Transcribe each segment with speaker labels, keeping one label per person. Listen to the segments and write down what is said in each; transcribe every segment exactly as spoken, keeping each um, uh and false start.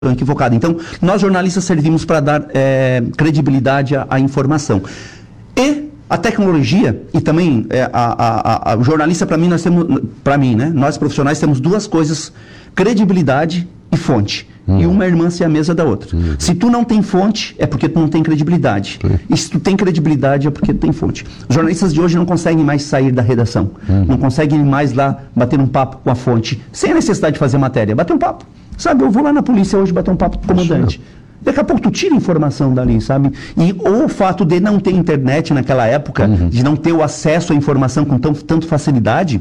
Speaker 1: equivocada. Então, nós jornalistas servimos para dar é, credibilidade à, à informação. E a tecnologia, e também é, a, a, a, o jornalista, para mim, nós temos, para mim, né? Nós profissionais temos duas coisas, credibilidade e fonte. Hum. E uma irmã se a mesa da outra. Hum. Se tu não tem fonte, é porque tu não tem credibilidade. Hum. E se tu tem credibilidade, é porque tu tem fonte. Os jornalistas de hoje não conseguem mais sair da redação. Hum. Não conseguem mais lá bater um papo com a fonte, sem a necessidade de fazer matéria. Bater um papo. Sabe, eu vou lá na polícia hoje bater um papo com o comandante. Daqui a pouco tu tira informação dali, sabe? E ou o fato de não ter internet naquela época, uhum. de não ter o acesso à informação com tão, tanto facilidade,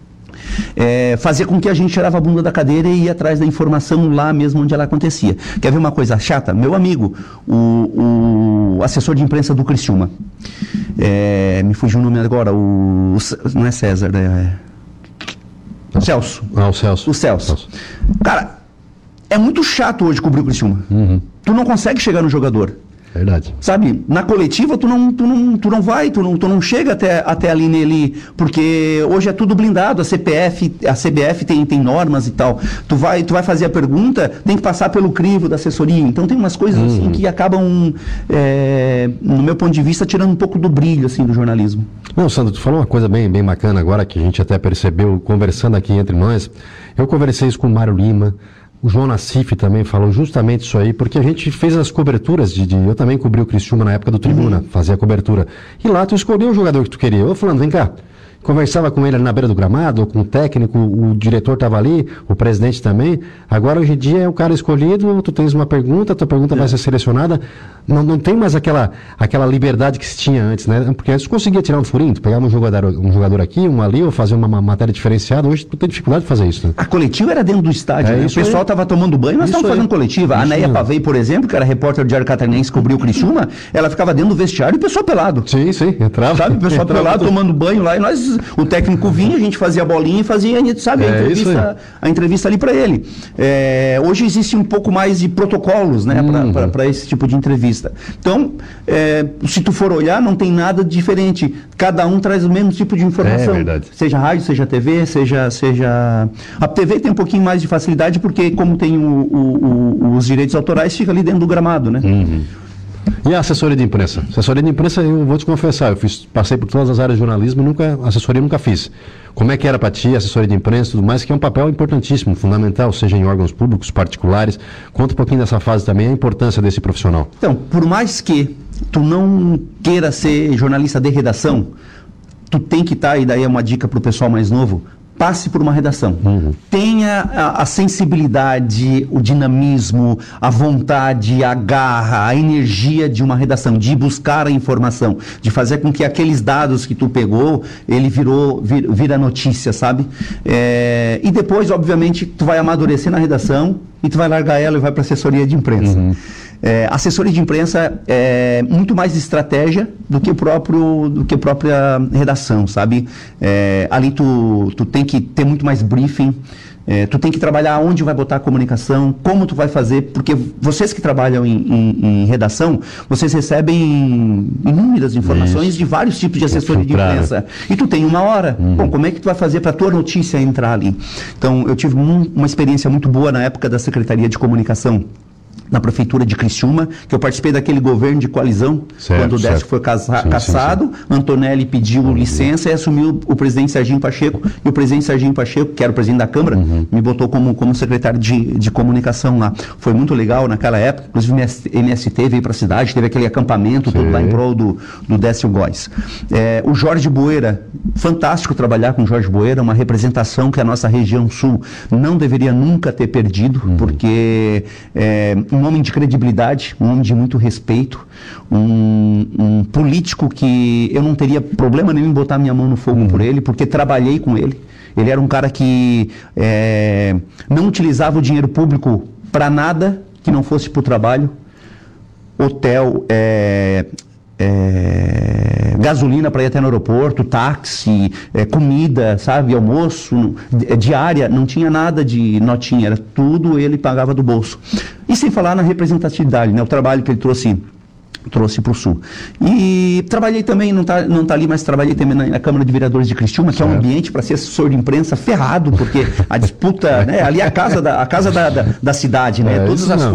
Speaker 1: é, fazia com que a gente tirava a bunda da cadeira e ia atrás da informação lá mesmo onde ela acontecia. Quer ver uma coisa chata? Meu amigo, o, o assessor de imprensa do Criciúma, é, me fugiu o nome agora, o, o não é César, é... O Celso.
Speaker 2: Ah, o Celso.
Speaker 1: O Celso. Celso. Cara, é muito chato hoje cobrir o Criciúma. Uhum. Tu não consegue chegar no jogador.
Speaker 2: Verdade.
Speaker 1: Sabe, na coletiva tu não, tu não, tu não vai, tu não, tu não chega até, até ali nele, porque hoje é tudo blindado, a C P F, a C B F tem, tem normas e tal. Tu vai, tu vai fazer a pergunta, tem que passar pelo crivo da assessoria. Então tem umas coisas uhum. assim que acabam, é, no meu ponto de vista, tirando um pouco do brilho assim, do jornalismo.
Speaker 2: Não, Sandro, tu falou uma coisa bem, bem bacana agora, que a gente até percebeu conversando aqui entre nós. Eu conversei isso com o Mário Lima. O João Nassif também falou justamente isso aí, porque a gente fez as coberturas, de, de eu também cobri o Criciúma na época do Tribuna, uhum. fazia a cobertura. E lá tu escolheu o jogador que tu queria. Eu falando, vem cá, conversava com ele ali na beira do gramado, ou com o técnico, o diretor estava ali, o presidente também. Agora, hoje em dia, é o cara escolhido, tu tens uma pergunta, a tua pergunta é. vai ser selecionada. Não, não tem mais aquela, aquela liberdade que se tinha antes, né? Porque antes tu conseguia tirar um furinho, tu pegava um jogador, um jogador aqui, um ali, ou fazer uma, uma matéria diferenciada. Hoje tu tem dificuldade de fazer isso, né?
Speaker 1: A coletiva era dentro do estádio, é, né? O pessoal estava tomando banho, nós estávamos fazendo coletiva. Isso a Neia Pavei, por exemplo, que era repórter do Diário Catarinense, cobriu o Criciúma, ela ficava dentro do vestiário e o pessoal pelado.
Speaker 2: Sim, sim, entrava.
Speaker 1: Sabe, o pessoal entrava pelado, tudo. tomando banho lá, e nós, o técnico vinha, a gente fazia a bolinha e fazia, sabe, a, é, entrevista, a entrevista ali para ele. É, hoje existe um pouco mais de protocolos, né, uhum. para esse tipo de entrevista. Então, é, se tu for olhar, não tem nada diferente. Cada um traz o mesmo tipo de informação.
Speaker 2: É verdade.
Speaker 1: Seja rádio, seja T V, seja, seja... A T V tem um pouquinho mais de facilidade, porque como tem o, o, o, os direitos autorais, fica ali dentro do gramado, né?
Speaker 2: Uhum. E a assessoria de imprensa? Assessoria de imprensa, eu vou te confessar, eu fiz, passei por todas as áreas de jornalismo e nunca, assessoria nunca fiz. Como é que era para ti, assessoria de imprensa e tudo mais, que é um papel importantíssimo, fundamental, seja em órgãos públicos, particulares. Conta um pouquinho dessa fase também, a importância desse profissional.
Speaker 1: Então, por mais que tu não queira ser jornalista de redação, tu tem que estar, e daí é uma dica para o pessoal mais novo, passe por uma redação. Uhum. Tenha a, a sensibilidade, o dinamismo, a vontade, a garra, a energia de uma redação, de buscar a informação, de fazer com que aqueles dados que tu pegou, ele virou, vir, vira notícia, sabe? É, e depois, obviamente, tu vai amadurecer na redação e tu vai largar ela e vai para a assessoria de imprensa. Uhum. É, assessoria de imprensa é muito mais estratégia do que o próprio, do que a própria redação, sabe? É, ali tu, tu tem que ter muito mais briefing, é, tu tem que trabalhar onde vai botar a comunicação, como tu vai fazer, porque vocês que trabalham em, em, em redação, vocês recebem inúmeras informações Isso. de vários tipos de assessoria de imprensa. E tu tem uma hora. Uhum. Bom, como é que tu vai fazer para a tua notícia entrar ali? Então, eu tive um, uma experiência muito boa na época da Secretaria de Comunicação na Prefeitura de Criciúma, que eu participei daquele governo de coalizão, certo, quando o Décio foi casa, sim, cassado, sim, sim. Antonelli pediu uhum. licença e assumiu o presidente Serginho Pacheco, e o presidente Serginho Pacheco, que era o presidente da Câmara, uhum. me botou como, como secretário de, de comunicação lá. Foi muito legal naquela época, inclusive o M S T veio para a cidade, teve aquele acampamento todo lá em prol do, do Décio Góes. É, o Jorge Boeira, fantástico trabalhar com o Jorge Boeira, uma representação que a nossa região sul não deveria nunca ter perdido, uhum. porque é, um homem de credibilidade, um homem de muito respeito, um, um político que eu não teria problema nenhum em botar minha mão no fogo uhum. por ele, porque trabalhei com ele. Ele era um cara que é, não utilizava o dinheiro público para nada que não fosse para o trabalho. Hotel, é, é, gasolina para ir até no aeroporto, táxi, é, comida, sabe, almoço, diária, não tinha nada de notinha, era tudo ele pagava do bolso. E sem falar na representatividade, né, o trabalho que ele trouxe trouxe para o Sul. E trabalhei também, não está não tá ali, mas trabalhei também na, na Câmara de Vereadores de Criciúma, que é um ambiente para ser assessor de imprensa ferrado, porque a disputa, né, ali é a casa da, a casa da, da, da cidade, né?
Speaker 2: É,
Speaker 1: Todas
Speaker 2: isso
Speaker 1: as
Speaker 2: não.